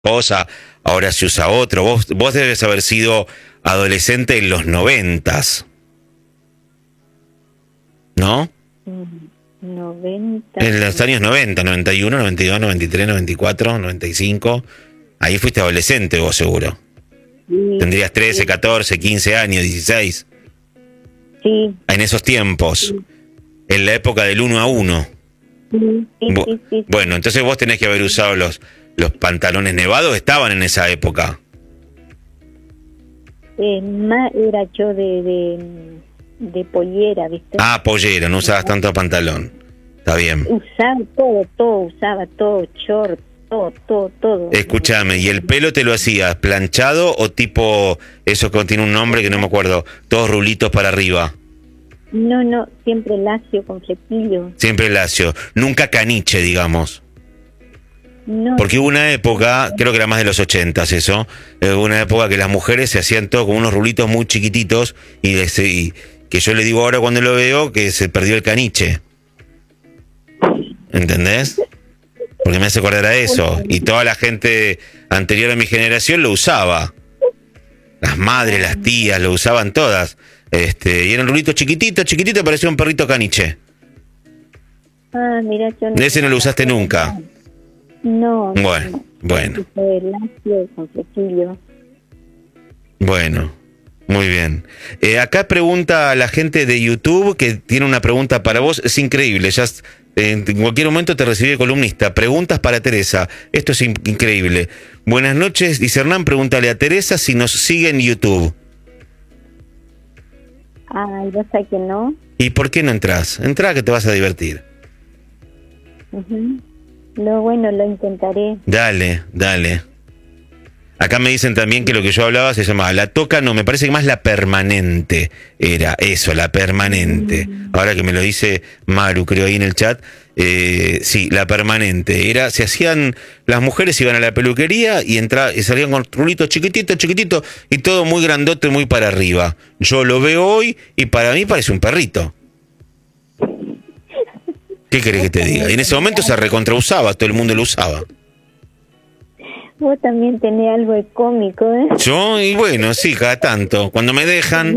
esposa, ahora se usa otro. Vos debes haber sido adolescente en los 90s, ¿no? 90. En los años 90, 91, 92, 93, 94, 95. Ahí fuiste adolescente vos, seguro. Sí, Tendrías 13, 14, 15 años, 16. sí, En esos tiempos, en la época del 1 a 1. sí. Bueno, entonces vos tenés que haber usado los pantalones nevados, estaban en esa época. Más era yo de pollera, ¿viste? Ah, pollera, no usabas tanto pantalón. Está bien. Usaba usaba todo, short, todo. Escúchame, ¿y el pelo te lo hacías planchado o tipo, eso que tiene un nombre que no me acuerdo, todos rulitos para arriba? No, siempre lacio con flequillo. Siempre lacio, nunca caniche, digamos. No. Porque hubo una época, creo que era más de los 80s eso, hubo una época que las mujeres se hacían todo con unos rulitos muy chiquititos y que yo le digo ahora cuando lo veo que se perdió el caniche. ¿Entendés? Porque me hace acordar a eso. Y toda la gente anterior a mi generación lo usaba. Las madres, las tías, lo usaban todas. Y eran rulitos chiquititos, parecía un perrito caniche. Ah, mira, yo no. Ese no lo usaste nunca. No. Bueno. Lacio con flequillo. Bueno, muy bien. Acá pregunta la gente de YouTube que tiene una pregunta para vos. Es increíble, ya en cualquier momento te recibí de columnista. Preguntas para Teresa. Esto es increíble. Buenas noches, dice Hernán, pregúntale a Teresa si nos sigue en YouTube. Ah, yo sé que no. ¿Y por qué no entras? Entrá que te vas a divertir. No, bueno, lo intentaré. Dale. Acá me dicen también que lo que yo hablaba se llamaba la toca, no, me parece que más la permanente era eso, la permanente. Ahora que me lo dice Maru, creo ahí en el chat, sí, la permanente. Se hacían, las mujeres iban a la peluquería y salían con rulitos chiquititos y todo muy grandote, muy para arriba. Yo lo veo hoy y para mí parece un perrito. ¿Qué querés que te diga? Y en ese momento se recontrausaba, todo el mundo lo usaba. Vos también tenés algo de cómico, ¿eh? Yo, y bueno, sí, cada tanto. Cuando me dejan.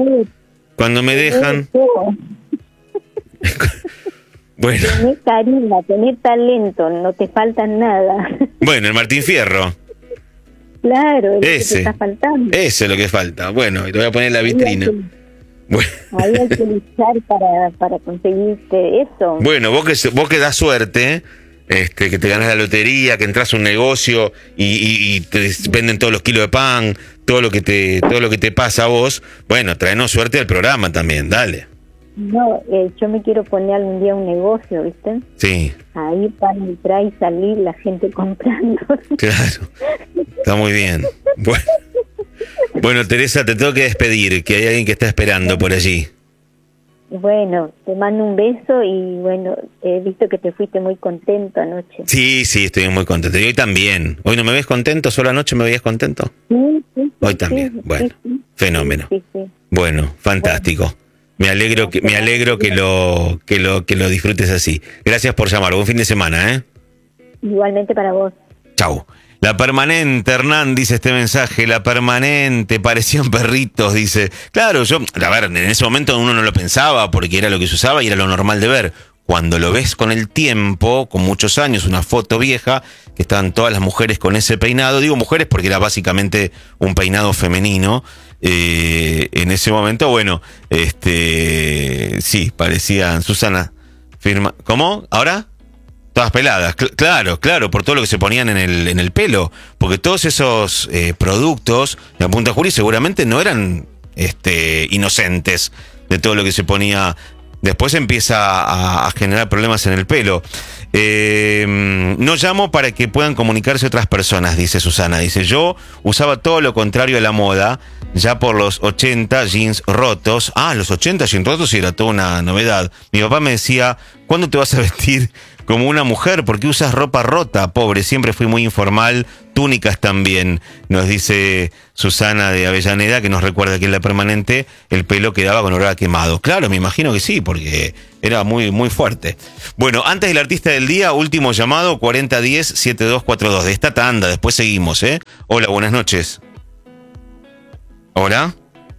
Bueno. Tenés carisma, tenés talento, no te falta nada. Bueno, el Martín Fierro. Claro, ese. Que te está faltando. Eso es lo que falta. Bueno, y te voy a poner en la vitrina. Bueno. Ahí hay que luchar para conseguirte eso. Bueno, vos que das suerte, que te ganas la lotería, que entras a un negocio y te venden todos los kilos de pan, todo lo que te pasa a vos, bueno, traenos suerte al programa también, dale. No, yo me quiero poner algún día un negocio, ¿viste? Sí. Ahí para entrar y salir la gente comprando. Claro, está muy bien. Bueno, Teresa, te tengo que despedir, que hay alguien que está esperando por allí. Bueno, te mando un beso y bueno, he visto que te fuiste muy contento anoche. Sí, estoy muy contento. Y hoy también. ¿Hoy no me ves contento? ¿Solo anoche me veías contento? Sí. Hoy también. Bueno, fenómeno. Sí. Bueno, fantástico. Bueno. Me alegro que lo disfrutes así. Gracias por llamar. Buen fin de semana, ¿eh? Igualmente para vos. Chau. La permanente, Hernán, dice este mensaje, la permanente, parecían perritos, dice. Claro, a ver, en ese momento uno no lo pensaba porque era lo que se usaba y era lo normal de ver. Cuando lo ves con el tiempo, con muchos años, una foto vieja, que estaban todas las mujeres con ese peinado, digo mujeres porque era básicamente un peinado femenino, en ese momento, bueno, sí, parecían, Susana, firma, ¿cómo? ¿Ahora? Todas peladas, claro, por todo lo que se ponían en el pelo, porque todos esos productos, me apunta Juli, seguramente no eran inocentes de todo lo que se ponía. Después empieza a generar problemas en el pelo. No llamo para que puedan comunicarse otras personas, dice Susana. Dice, yo usaba todo lo contrario a la moda, ya por los 80, jeans rotos. Ah, los 80 jeans rotos sí era toda una novedad. Mi papá me decía, ¿cuándo te vas a vestir como una mujer, ¿por qué usas ropa rota? Pobre, siempre fui muy informal, túnicas también, nos dice Susana de Avellaneda, que nos recuerda que en la permanente el pelo quedaba con olor a quemado. Claro, me imagino que sí, porque era muy, muy fuerte. Bueno, antes del artista del día, último llamado, 4010-7242, de esta tanda, después seguimos, ¿eh? Hola, buenas noches. ¿Hola?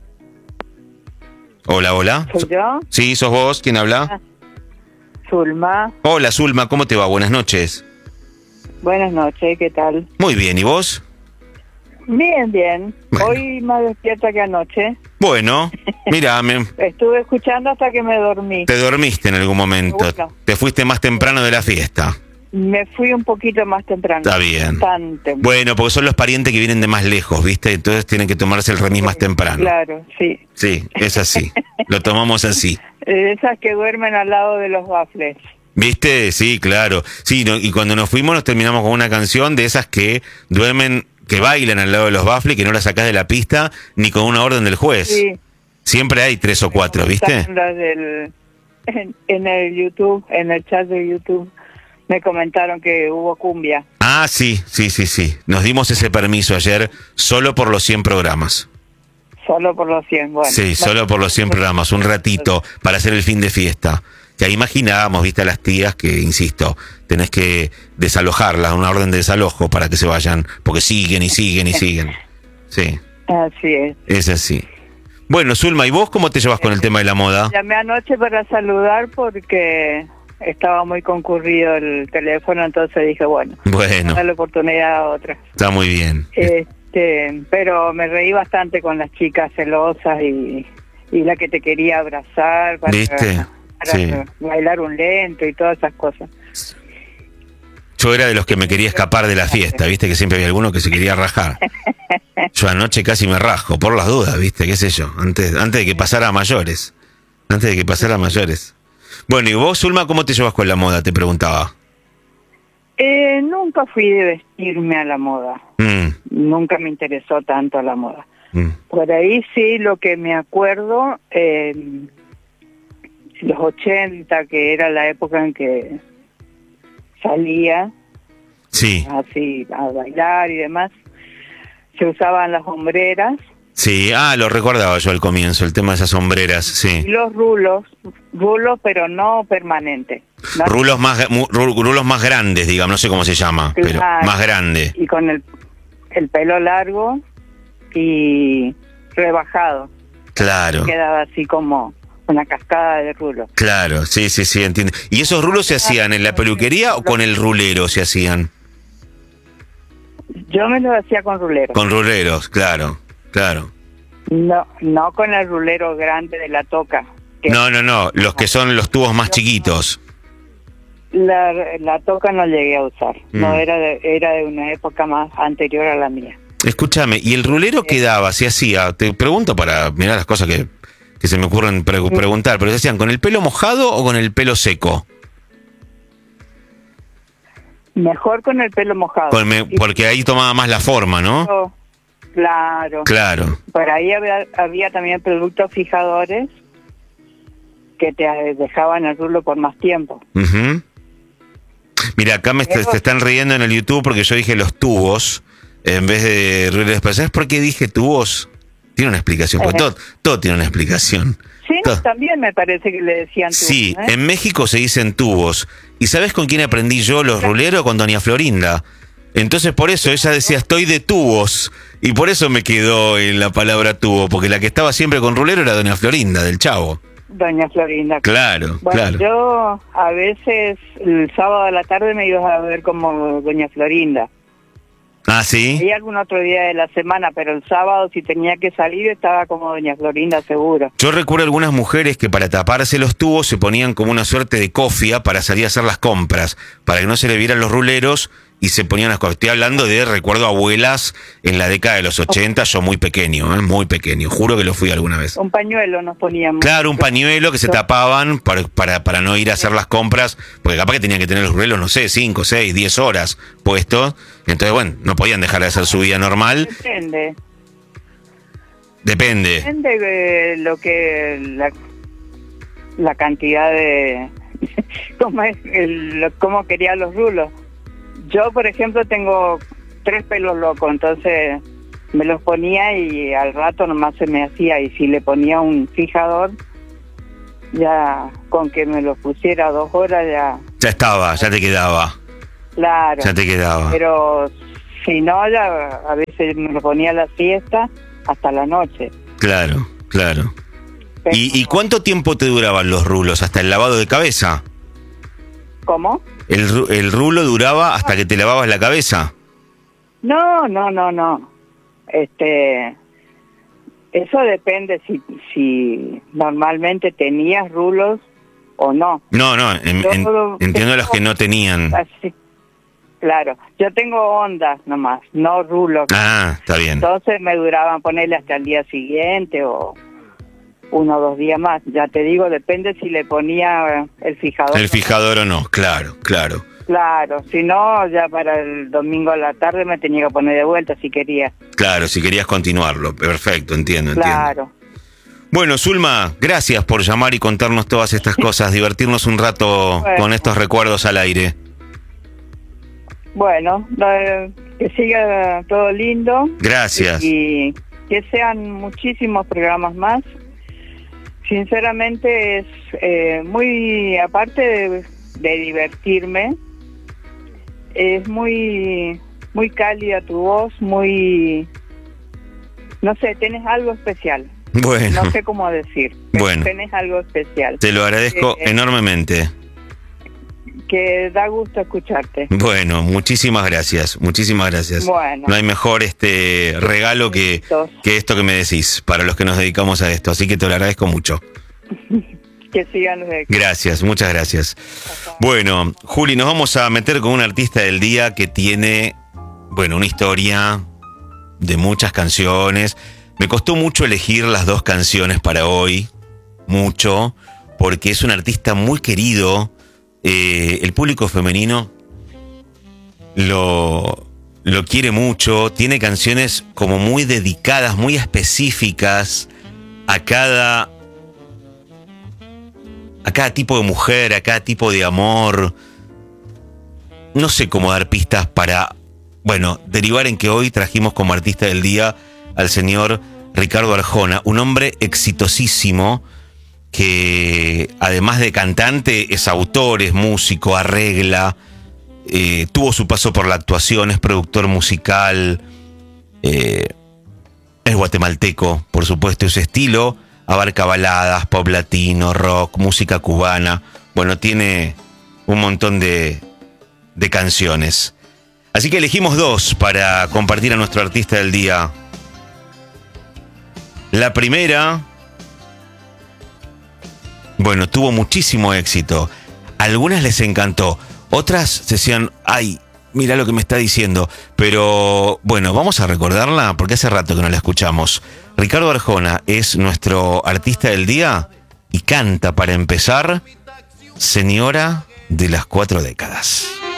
Hola, hola. ¿Soy yo? Sí, sos vos, ¿quién habla? Zulma. Hola, Zulma, ¿cómo te va? Buenas noches. Buenas noches, ¿qué tal? Muy bien, ¿y vos? Bien, bien. Bueno. Hoy más despierta que anoche. Bueno, mira, Estuve escuchando hasta que me dormí. te dormiste en algún momento. Bueno. Te fuiste más temprano de la fiesta. Me fui un poquito más temprano. Está bien. Bastante. Bueno, porque son los parientes que vienen de más lejos, ¿viste? Entonces tienen que tomarse el remis más temprano. Claro, sí. Sí, es así. Lo tomamos así. Esas que duermen al lado de los baffles. ¿Viste? Sí, claro. Sí, y cuando nos fuimos nos terminamos con una canción de esas que duermen, que bailan al lado de los baffles, que no las sacás de la pista ni con una orden del juez. Sí. Siempre hay 3 o 4, ¿viste? En el YouTube, en el chat de YouTube, me comentaron que hubo cumbia. Ah, sí. Nos dimos ese permiso ayer solo por los 100 programas. Solo por los 100, bueno. Sí, solo por los 100 programas, un ratito para hacer el fin de fiesta. Ya imaginábamos, viste, a las tías que, insisto, tenés que desalojarlas, una orden de desalojo para que se vayan, porque siguen y siguen y siguen. Sí, Así es. es así. Bueno, Zulma, ¿y vos cómo te llevas con el tema de la moda? Llamé anoche para saludar porque estaba muy concurrido el teléfono, entonces dije, bueno, Bueno, darle oportunidad a otra. está muy bien. Pero me reí bastante con las chicas celosas y la que te quería abrazar para, ¿Viste? para Sí. bailar un lento y todas esas cosas. Yo era de los que me quería escapar de la fiesta, viste que siempre había alguno que se quería rajar. Yo anoche casi me rajo, por las dudas, viste, qué sé yo, antes de que pasara a mayores. Antes de que pasara a mayores. Bueno, ¿y vos, Zulma, cómo te llevas con la moda? Te preguntaba. Nunca fui de vestirme a la moda. Nunca me interesó tanto la moda. Por ahí sí, lo que me acuerdo, los 80, que era la época en que salía Sí, así a bailar y demás, se usaban las hombreras sí, lo recordaba yo al comienzo, el tema de esas sombreras, y sí. los rulos pero no permanentes, ¿no? Rulos más grandes, digamos, no sé cómo se llama, pero Claro. más grande. Y con el pelo largo y rebajado, Claro, quedaba así como una cascada de rulos. claro, sí, entiendo. ¿Y esos rulos se hacían en la peluquería o con el rulero se hacían? Yo me lo hacía con rulero. Con ruleros, claro. No con el rulero grande de la toca. Que No, los que son los tubos más chiquitos. La toca no llegué a usar. No era de una época más anterior a la mía. Escúchame, ¿y el rulero qué daba? ¿Se hacía? Te pregunto para mirar las cosas que se me ocurren preguntar, pero ¿se hacían con el pelo mojado o con el pelo seco? Mejor con el pelo mojado. Porque ahí tomaba más la forma, ¿no? Claro. Claro. Por ahí había también productos fijadores que te dejaban el rulo por más tiempo. Ujú. Mira, acá se están riendo en el YouTube porque yo dije los tubos en vez de ruleros. Pero ¿sabes por qué dije tubos? Tiene una explicación, porque todo tiene una explicación. Sí, Todo. también me parece que le decían tubos. Sí, en México se dicen tubos. ¿Y sabes con quién aprendí yo los ruleros? Con doña Florinda. Entonces por eso ella decía, estoy de tubos. Y por eso me quedó en la palabra tubo, porque la que estaba siempre con rulero era doña Florinda, del Chavo. Doña Florinda. Claro, Bueno, claro. yo a veces el sábado a la tarde me iba a ver como doña Florinda. Ah, ¿sí? Y algún otro día de la semana, pero el sábado si tenía que salir estaba como doña Florinda seguro. Yo recuerdo algunas mujeres que para taparse los tubos se ponían como una suerte de cofia para salir a hacer las compras, para que no se le vieran los ruleros y se ponían las cosas. Estoy hablando de, recuerdo, abuelas en la década de los 80, yo muy pequeño, muy pequeño, juro que lo fui alguna vez. Un pañuelo nos poníamos. Claro, un pañuelo que se tapaban para no ir a hacer las compras, porque capaz que tenían que tener los ruleros, no sé, 5, 6, 10 horas puestos. Entonces, bueno, no podían dejar de hacer su vida normal. Depende Depende de lo que la cantidad de cómo quería los rulos. Yo, por ejemplo, tengo 3 pelos locos, entonces me los ponía y al rato nomás se me hacía, y si le ponía un fijador, ya con que me lo pusiera 2 horas ya estaba, ya te quedaba. Claro. Ya te quedaba. Pero si no, ya a veces me lo ponía a la siesta hasta la noche. Claro. ¿Y cuánto tiempo te duraban los rulos? ¿Hasta el lavado de cabeza? ¿Cómo? ¿El rulo duraba hasta que te lavabas la cabeza? No. Eso depende si normalmente tenías rulos o no. No, entiendo los que no tenían. Así, claro, yo tengo ondas nomás, no rulos. Ah, está bien. Entonces me duraban ponerle hasta el día siguiente o 1 o 2 días más. Ya te digo, depende si le ponía el fijador. El fijador o no, claro. Claro, si no, ya para el domingo a la tarde me tenía que poner de vuelta si quería. Claro, si querías continuarlo. Perfecto, entiendo. Claro. Bueno, Zulma, gracias por llamar y contarnos todas estas cosas, divertirnos un rato con estos recuerdos al aire. Bueno, que siga todo lindo. Gracias. Y que sean muchísimos programas más. Sinceramente es muy, aparte de divertirme, es muy cálida tu voz, muy, no sé, tenés algo especial. Bueno. No sé cómo decir, pero bueno, tenés algo especial. Te lo agradezco enormemente. Que da gusto escucharte. Bueno, muchísimas gracias. Bueno. No hay mejor regalo que esto que me decís para los que nos dedicamos a esto, así que te lo agradezco mucho. Que sigan los éxitos. Gracias, muchas gracias. Bueno, Juli, nos vamos a meter con un artista del día que tiene, una historia de muchas canciones. Me costó mucho elegir las 2 canciones para hoy, mucho, porque es un artista muy querido. El público femenino lo quiere mucho, tiene canciones como muy dedicadas, muy específicas a cada tipo de mujer, a cada tipo de amor. No sé cómo dar pistas para, derivar en que hoy trajimos como artista del día al señor Ricardo Arjona, un hombre exitosísimo que además de cantante es autor, es músico, arregla, tuvo su paso por la actuación, es productor musical, es guatemalteco, por supuesto, y su estilo abarca baladas, pop latino, rock, música cubana. Tiene un montón de canciones. Así que elegimos 2 para compartir a nuestro artista del día. La primera, tuvo muchísimo éxito. Algunas les encantó, otras decían, ay, mira lo que me está diciendo. Pero vamos a recordarla porque hace rato que no la escuchamos. Ricardo Arjona es nuestro artista del día y canta para empezar Señora de las 4 décadas.